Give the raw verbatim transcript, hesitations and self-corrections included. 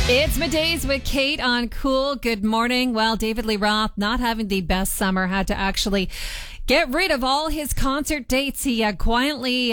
It's Middays with Kate on Cool. Good morning. Well, David Lee Roth, not having the best summer, had to actually get rid of all his concert dates. He uh, quietly